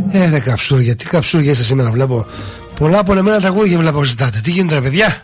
Ρε καψούρια, τι καψούρια είστε σήμερα, βλέπω. Πολλά απολεμμένα τραγούδια βλέπω ζητάτε. Τι γίνεται ρε παιδιά?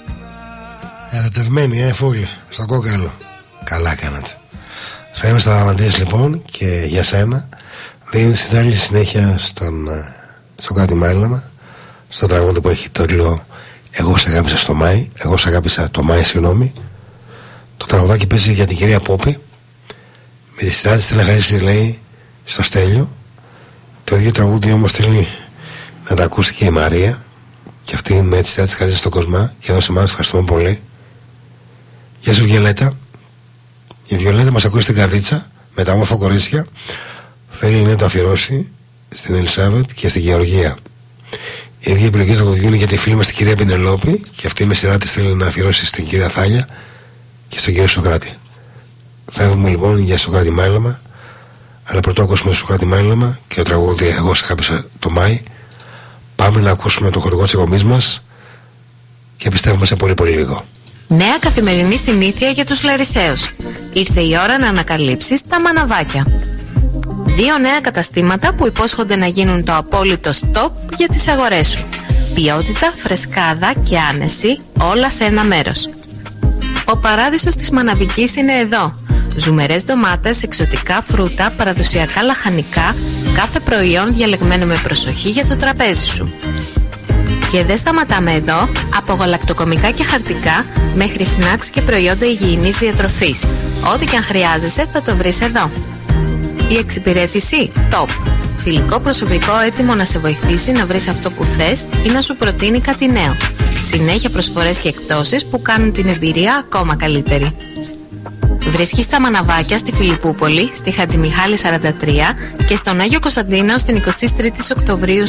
Ερωτευμένοι, φούλοι, στο κόκαλο. Καλά κάνατε. Θα είμαι στα Δαμαντίες λοιπόν και για σένα. Δίνει στην άλλη συνέχεια στο κάτι μάλαμα. Στο τραγούδι που έχει το τίτλο Εγώ σε αγάπησα στο Μάη. Εγώ σε αγάπησα το Μάη, συγγνώμη. Το τραγουδάκι παίζει για την κυρία Πόπη. Με τη σειρά της θέλει να χαρίσει, λέει, στο Στέλιο. Το ίδιο τραγούδι όμως θέλει να τα ακούσει και η Μαρία. Και αυτή με τη σειρά της χαρίσει στον Κοσμά. Και εδώ σε εμάς ευχαριστούμε πολύ. Γεια σου Βιολέτα. Η Βιολέτα μας ακούει στην καρδίτσα με τα όμορφα κορίτσια. Θέλει να το αφιερώσει στην Ελισάβετ και στην Γεωργία. Η ίδια επιλογή τραγουδιού είναι για τη φίλη μας την κυρία Πινελόπη. Και αυτή με σειρά της θέλει να αφιερώσει στην κυρία Θάλια και στον κύριο Σοκράτη. Φεύγουμε λοιπόν για Σοκράτη Μάλαμα. Αλλά πρωτού ακούσουμε το Σοκράτη Μάλαμα και το τραγούδι Εγώ σε αγάπησα το Μάη. Πάμε να ακούσουμε το χορηγό της εκπομπής μας και επιστρέφουμε σε πολύ πολύ λίγο. Νέα καθημερινή συνήθεια για τους Λαρισαίους. Ήρθε η ώρα να ανακαλύψεις τα μαναβάκια. 2 νέα καταστήματα που υπόσχονται να γίνουν το απόλυτο stop για τις αγορές σου. Ποιότητα, φρεσκάδα και άνεση, όλα σε ένα μέρος. Ο παράδεισος της μαναβικής είναι εδώ. Ζουμερές ντομάτες, εξωτικά φρούτα, παραδοσιακά λαχανικά, κάθε προϊόν διαλεγμένο με προσοχή για το τραπέζι σου. Και δεν σταματάμε εδώ, από γαλακτοκομικά και χαρτικά μέχρι σνακς και προϊόντα υγιεινής διατροφής. Ό,τι και αν χρειάζεσαι θα το βρεις εδώ. Η εξυπηρέτηση top. Φιλικό προσωπικό έτοιμο να σε βοηθήσει να βρεις αυτό που θες ή να σου προτείνει κάτι νέο. Συνέχεια προσφορές και εκπτώσεις που κάνουν την εμπειρία ακόμα καλύτερη. Βρίσκεις τα μαναβάκια στη Φιλιππούπολη, στη Χατζημιχάλη 43 και στον Άγιο Κωνσταντίνο στην 23η Οκτωβρίου 45.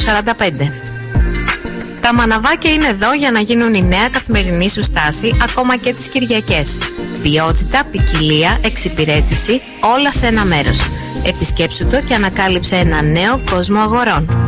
Τα μαναβάκια είναι εδώ για να γίνουν η νέα καθημερινή σου στάση ακόμα και τις Κυριακές. Ποιότητα, ποικιλία, εξυπηρέτηση, όλα σε ένα μέρος. Επισκέψου το και ανακάλυψε ένα νέο κόσμο αγορών.